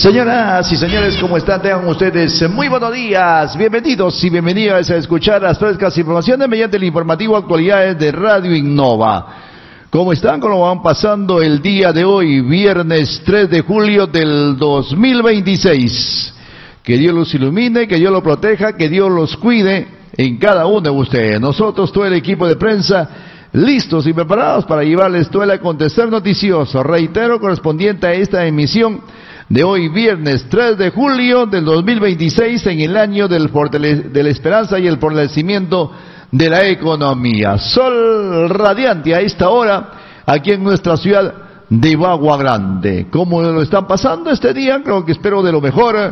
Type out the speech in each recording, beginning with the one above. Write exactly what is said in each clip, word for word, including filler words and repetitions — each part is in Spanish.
Señoras y señores, ¿cómo están? Tengan ustedes muy buenos días, bienvenidos y bienvenidas a escuchar las frescas informaciones mediante el informativo Actualidades de Radio Innova. ¿Cómo están? ¿Cómo van pasando el día de hoy, viernes tres de julio del dos mil veintiséis? Que Dios los ilumine, que Dios los proteja, que Dios los cuide en cada uno de ustedes. Nosotros, todo el equipo de prensa, listos y preparados para llevarles todo el acontecer noticioso, reitero, correspondiente a esta emisión de hoy, viernes tres de julio del dos mil veintiséis, en el año del fortale- de la esperanza y el fortalecimiento de la economía. Sol radiante a esta hora, aquí en nuestra ciudad de Bagua Grande. ¿Cómo lo están pasando este día? Creo que espero de lo mejor,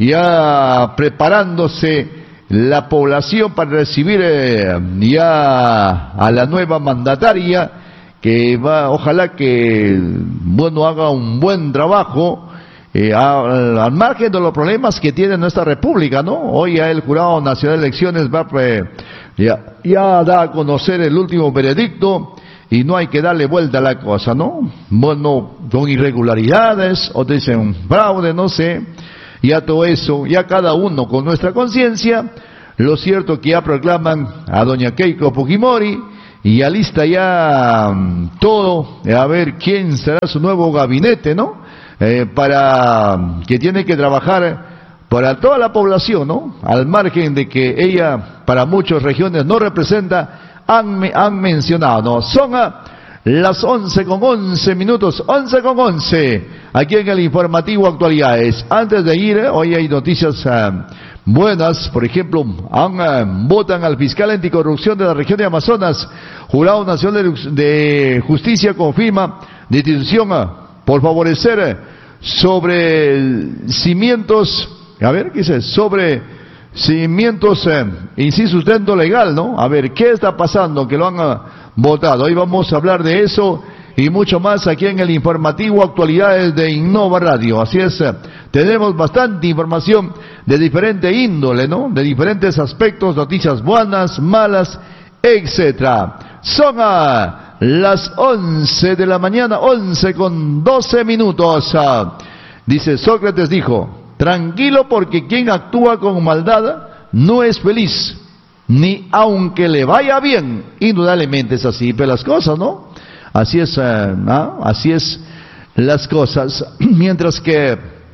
ya preparándose la población para recibir eh, ya a la nueva mandataria, que va, ojalá que, bueno, haga un buen trabajo, eh, al, al margen de los problemas que tiene nuestra república, ¿no? Hoy ya el Jurado Nacional de Elecciones va, eh, ya, ya da a conocer el último veredicto, y no hay que darle vuelta a la cosa, ¿no? Bueno, con irregularidades, o dicen fraude, no sé, ya todo eso, ya cada uno con nuestra conciencia. Lo cierto que ya proclaman a doña Keiko Fujimori y ya lista ya um, todo, a ver quién será su nuevo gabinete, ¿no? Eh, para que tiene que trabajar para toda la población, ¿no? Al margen de que ella para muchas regiones no representa, han, han mencionado, ¿no? Son a las once con once minutos, once con once, aquí en el informativo Actualidades. Antes de ir, eh, hoy hay noticias uh, buenas, por ejemplo, han, uh, votan al fiscal anticorrupción de la región de Amazonas. Jurado Nacional de, de Justicia confirma destitución uh, por favorecer uh, sobre cimientos, a ver, ¿qué dice? Sobre cimientos uh, y sin sustento legal, ¿no? A ver, ¿qué está pasando? Que lo han uh, votado. Hoy vamos a hablar de eso y mucho más aquí en el informativo Actualidades de Innova Radio. Así es, uh, tenemos bastante información de diferente índole, ¿no? De diferentes aspectos, noticias buenas, malas, etcétera. Son a las once de la mañana, once con doce minutos. Uh, dice Sócrates dijo, tranquilo porque quien actúa con maldad no es feliz, ni aunque le vaya bien. Indudablemente es así, pero las cosas, ¿no? Así es, uh, ¿no? Así es las cosas. Mientras que,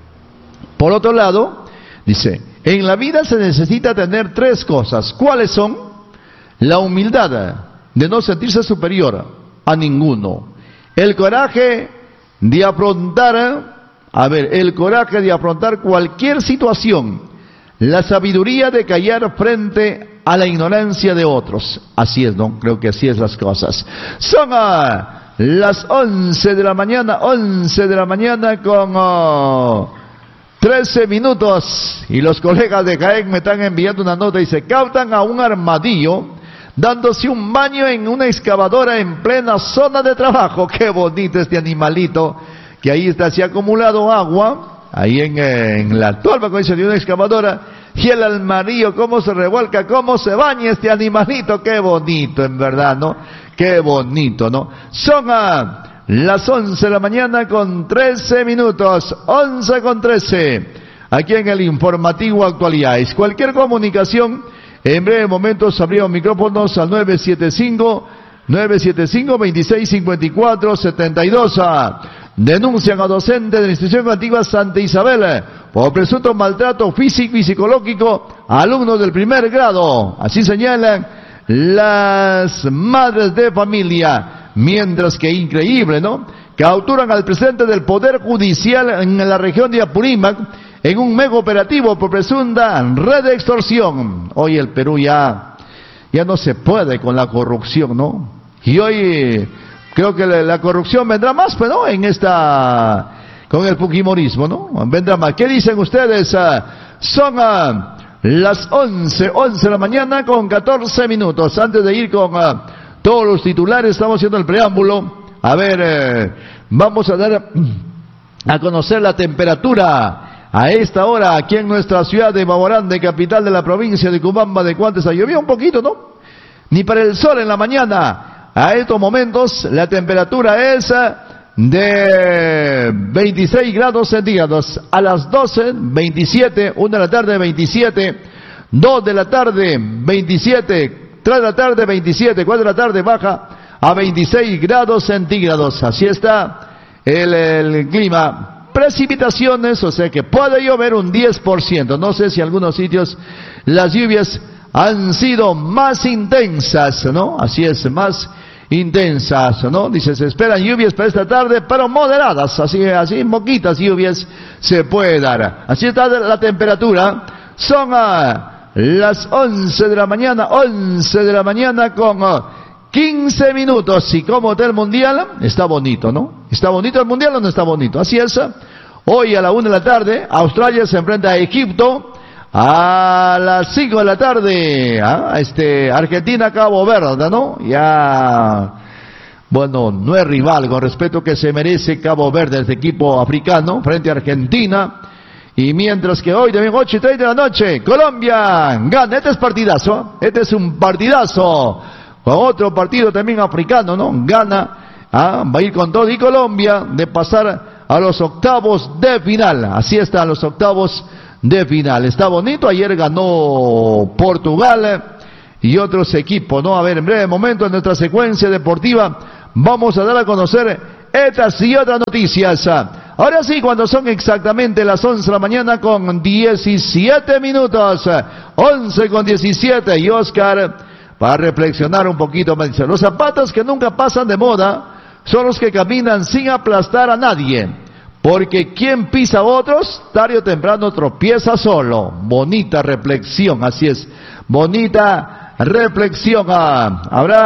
por otro lado, dice, en la vida se necesita tener tres cosas. ¿Cuáles son? La humildad de no sentirse superior a ninguno. El coraje de afrontar, a ver, el coraje de afrontar cualquier situación. La sabiduría de callar frente a la ignorancia de otros. Así es, ¿no? Creo que así es las cosas. Son uh, las once de la mañana, once de la mañana con uh, trece minutos. Y los colegas de Jaén me están enviando una nota y se captan a un armadillo dándose un baño en una excavadora en plena zona de trabajo. Qué bonito este animalito, que ahí está, se ha acumulado agua, ahí en, en la tolva, como dice, de una excavadora, y el armadillo, cómo se revuelca, cómo se baña este animalito. Qué bonito, en verdad, ¿no? Qué bonito, ¿no? Son a las once de la mañana con trece minutos, once con trece, aquí en el informativo Actualidades. Cualquier comunicación, en breve momentos abrimos micrófonos al nueve siete cinco, nueve siete cinco, veintiséis cincuenta y cuatro setenta y dos. Denuncian a docente de la institución educativa Santa Isabel por presunto maltrato físico y psicológico a alumnos del primer grado. Así señalan las madres de familia. Mientras que, increíble, ¿no?, capturan al presidente del Poder Judicial en la región de Apurímac en un mega operativo por presunta red de extorsión. Hoy el Perú ya, ya no se puede con la corrupción, ¿no? Y hoy creo que la, la corrupción vendrá más, pues, ¿no? En esta, con el fujimorismo, ¿no? Vendrá más. ¿Qué dicen ustedes? Uh, son uh, las once, once de la mañana con catorce minutos. Antes de ir con uh, todos los titulares, estamos haciendo el preámbulo. A ver, eh, vamos a dar a conocer la temperatura a esta hora aquí en nuestra ciudad de Bagua Grande, capital de la provincia de Cubamba de Cuantes. Llovió un poquito, ¿no? Ni para el sol en la mañana. A estos momentos la temperatura es de veintiséis grados centígrados. A las doce, veintisiete, una de la tarde, veintisiete, dos de la tarde, veintisiete, tres de la tarde, veintisiete, cuatro de la tarde baja a veintiséis grados centígrados. Así está el, el clima. Precipitaciones, o sea que puede llover un diez por ciento. No sé si en algunos sitios las lluvias han sido más intensas, ¿no? Así es, más intensas, ¿no? Dice, se esperan lluvias para esta tarde, pero moderadas, así, así, poquitas lluvias se puede dar. Así está la temperatura. Son uh, las once de la mañana, once de la mañana con uh, quince minutos. Y como está el mundial, está bonito, ¿no? ¿Está bonito el mundial o no está bonito? Así es. Hoy a la una de la tarde, Australia se enfrenta a Egipto. A las cinco de la tarde, ¿ah? este, Argentina, Cabo Verde, ¿no? Ya, bueno, no es rival con respeto que se merece Cabo Verde, este equipo africano, frente a Argentina. Y mientras que hoy, también ocho y treinta de la noche, Colombia gana. Este es partidazo, este es un partidazo. Con otro partido también africano, ¿no? Gana, ¿ah? Va a ir con todo y Colombia de pasar a los octavos de final. Así están los octavos de final. Está bonito. Ayer ganó Portugal y otros equipos, ¿no? A ver, en breve momento en nuestra secuencia deportiva vamos a dar a conocer estas y otras noticias. Ahora sí, cuando son exactamente las once de la mañana con diecisiete minutos, once con diecisiete, y Oscar, para reflexionar un poquito, me dice, los zapatos que nunca pasan de moda son los que caminan sin aplastar a nadie, porque quien pisa a otros, tarde o temprano tropieza solo. Bonita reflexión, así es, bonita reflexión. Ah,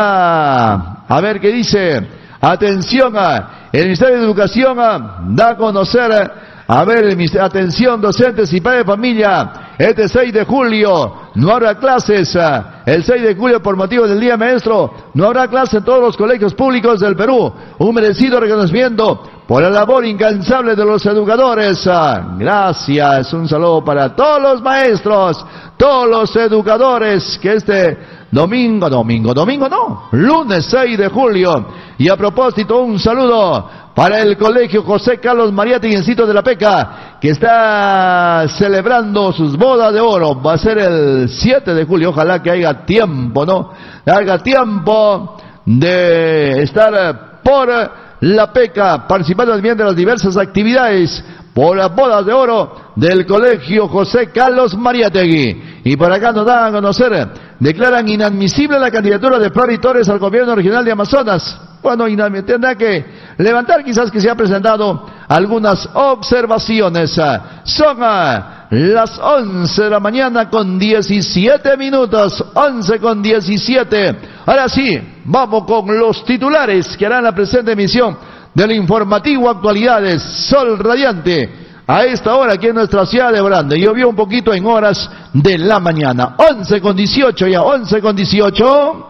habrá, a ver qué dice, atención, ah, el Ministerio de Educación ah, da a conocer, ah, a ver, el Ministerio, atención docentes y padres de familia, este seis de julio no habrá clases. El seis de julio, por motivo del Día Maestro, no habrá clases en todos los colegios públicos del Perú. Un merecido reconocimiento por la labor incansable de los educadores. Gracias, un saludo para todos los maestros, todos los educadores, que este domingo, domingo, domingo no, lunes seis de julio. Y a propósito, un saludo para el Colegio José Carlos Mariátegui en Sitio de la Peca, que está celebrando sus bodas de oro. Va a ser el siete de julio, ojalá que haya tiempo, ¿no? Haga tiempo de estar por la Peca, participando también de las diversas actividades por las bodas de oro del Colegio José Carlos Mariátegui. Y por acá nos dan a conocer, declaran inadmisible la candidatura de Flori Torres al gobierno regional de Amazonas. Bueno, tendrá que levantar, quizás que se ha presentado algunas observaciones. Son las once de la mañana con diecisiete minutos, once con diecisiete. Ahora sí, vamos con los titulares que harán la presente emisión del informativo Actualidades Sol Radiante. A esta hora aquí en nuestra ciudad de Brande, llovió un poquito en horas de la mañana. once con dieciocho ya, once con dieciocho.